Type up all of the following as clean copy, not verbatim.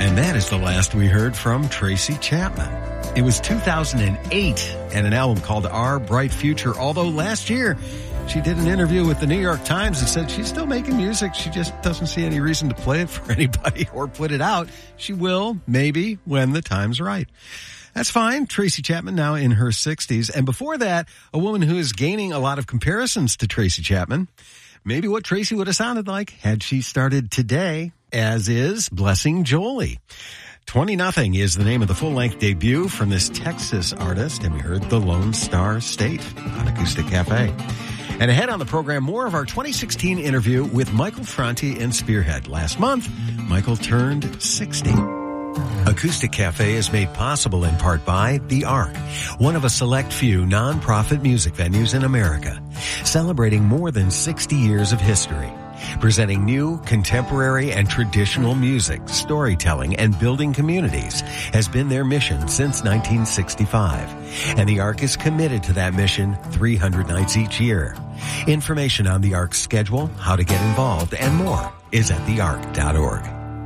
And that is the last we heard from Tracy Chapman. It was 2008 and an album called Our Bright Future. Although last year she did an interview with the New York Times and said she's still making music. She just doesn't see any reason to play it for anybody or put it out. She will, maybe, when the time's right. That's fine. Tracy Chapman now in her 60s. And before that, a woman who is gaining a lot of comparisons to Tracy Chapman. Maybe what Tracy would have sounded like had she started today, as is Blessing Jolie. 20-Nothing is the name of the full-length debut from this Texas artist, and we heard The Lone Star State on Acoustic Cafe. And ahead on the program, more of our 2016 interview with Michael Franti and Spearhead. Last month, Michael turned 60. Acoustic Cafe is made possible in part by The Ark, one of a select few non-profit music venues in America, celebrating more than 60 years of history, presenting new, contemporary, and traditional music, storytelling, and building communities has been their mission since 1965. And The Ark is committed to that mission 300 nights each year. Information on The Ark's schedule, how to get involved, and more is at theark.org.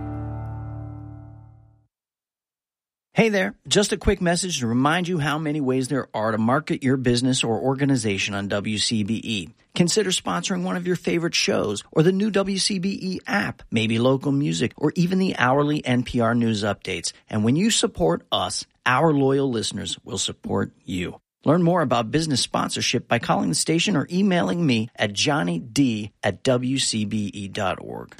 Hey there, just a quick message to remind you how many ways there are to market your business or organization on WCBE. Consider sponsoring one of your favorite shows or the new WCBE app, maybe local music, or even the hourly NPR news updates. And when you support us, our loyal listeners will support you. Learn more about business sponsorship by calling the station or emailing me at johnnyd@wcbe.org.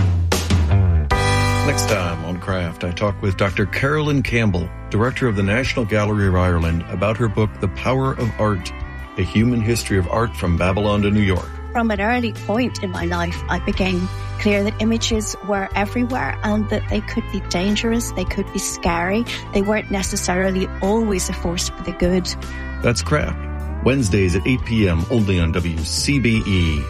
Next time on Craft, I talk with Dr. Carolyn Campbell, director of the National Gallery of Ireland, about her book, The Power of Art, A Human History of Art from Babylon to New York. From an early point in my life, I became clear that images were everywhere and that they could be dangerous, they could be scary. They weren't necessarily always a force for the good. That's Craft, Wednesdays at 8 p.m. only on WCBE.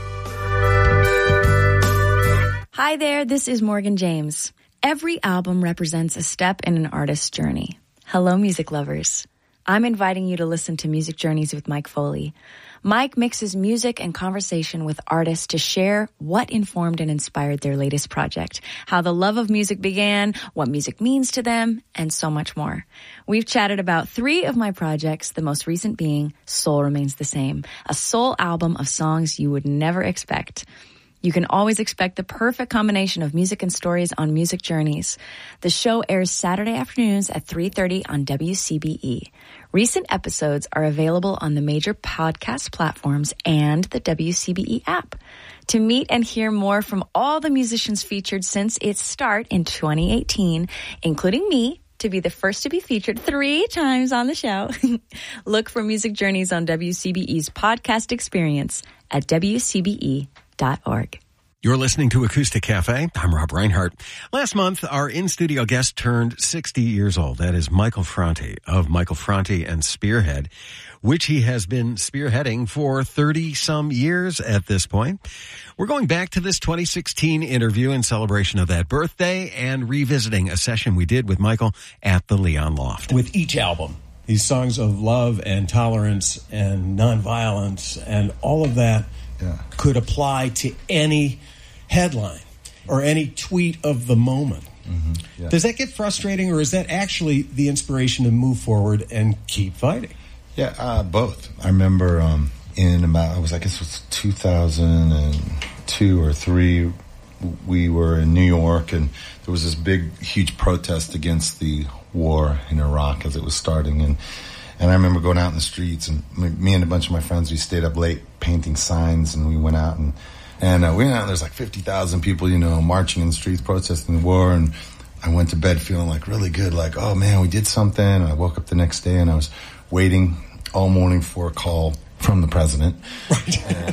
Hi there, this is Morgan James. Every album represents a step in an artist's journey. Hello, music lovers. I'm inviting you to listen to Music Journeys with Mike Foley. Mike mixes music and conversation with artists to share what informed and inspired their latest project, how the love of music began, what music means to them, and so much more. We've chatted about 3 of my projects, the most recent being Soul Remains the Same, a soul album of songs you would never expect. You can always expect the perfect combination of music and stories on Music Journeys. The show airs Saturday afternoons at 3:30 on WCBE. Recent episodes are available on the major podcast platforms and the WCBE app. To meet and hear more from all the musicians featured since its start in 2018, including me, to be the first to be featured 3 times on the show, look for Music Journeys on WCBE's podcast experience at WCBE.org. You're listening to Acoustic Cafe. I'm Rob Reinhart. Last month, our in-studio guest turned 60 years old. That is Michael Franti of Michael Franti and Spearhead, which he has been spearheading for 30-some years at this point. We're going back to this 2016 interview in celebration of that birthday and revisiting a session we did with Michael at the Leon Loft. With each album, these songs of love and tolerance and nonviolence and all of that could apply to any headline or any tweet of the moment. Mm-hmm. Yeah. Does that get frustrating, or is that actually the inspiration to move forward and keep fighting? Yeah, both. I remember in about, I guess it was 2002 or 3, we were in New York, and there was this big, huge protest against the war in Iraq as it was starting, and I remember going out in the streets, and me and a bunch of my friends, we stayed up late painting signs, and we went out, and we went out, and there's like 50,000 people, marching in the streets, protesting the war, and I went to bed feeling like really good, like, oh man, we did something, and I woke up the next day, and I was waiting all morning for a call from the president. Right. And,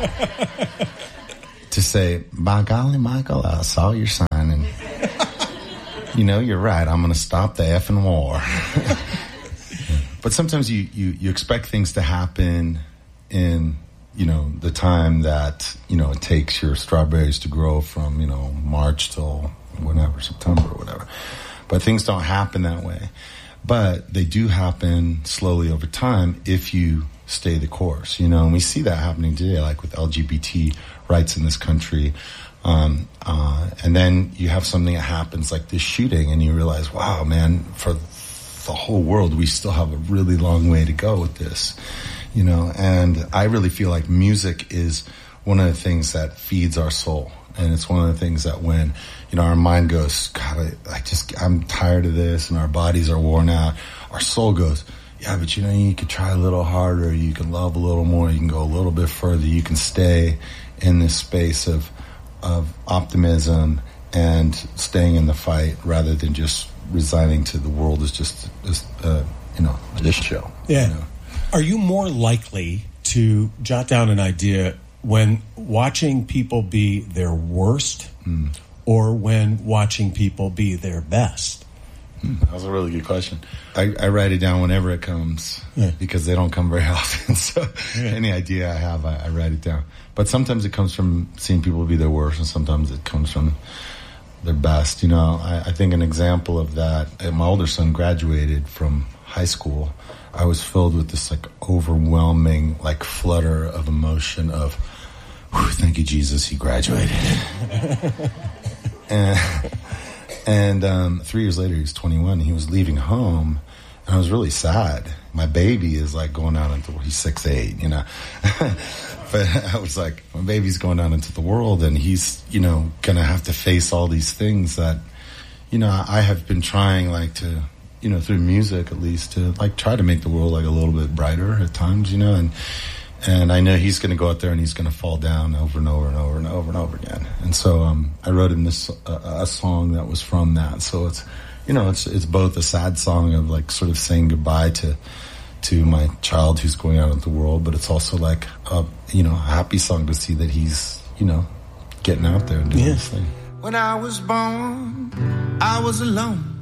to say, by golly, Michael, I saw your sign, and, you're right, I'm going to stop the effing war. But sometimes you expect things to happen in, the time that, it takes your strawberries to grow from, March till whenever, September or whatever. But things don't happen that way. But they do happen slowly over time if you stay the course, and we see that happening today, like with LGBT rights in this country. And then you have something that happens like this shooting, and you realize, wow, man, for the whole world, we still have a really long way to go with this, you know. And I really feel like music is one of the things that feeds our soul. And it's one of the things that when, you know, our mind goes, God, I'm tired of this, and our bodies are worn out, our soul goes, yeah, but you know, you could try a little harder, you can love a little more, you can go a little bit further, you can stay in this space of optimism and staying in the fight rather than just resigning to the world as just you know, this show. Yeah. You know? Are you more likely to jot down an idea when watching people be their worst or when watching people be their best? That was a really good question. I write it down whenever it comes because they don't come very often. So any idea I have, I write it down. But sometimes it comes from seeing people be their worst, and sometimes it comes from their best. You know, I think an example of that, my older son graduated from high school. I was filled with this like overwhelming like flutter of emotion of, thank you, Jesus, he graduated. And 3 years later, he was 21. He was leaving home, and I was really sad. My baby is like going out into, he's 6'8", you know. But I was like, my baby's going out into the world, and he's, you know, gonna have to face all these things that, you know, I have been trying like to, you know, through music at least, to like try to make the world like a little bit brighter at times, you know, and I know he's going to go out there and he's going to fall down over and over and over and over and over again. And so I wrote him this a song that was from that. So it's, you know, it's both a sad song of like sort of saying goodbye to my child who's going out into the world, but it's also like a, you know, a happy song to see that he's, you know, getting out there and doing this thing. When I was born, I was alone.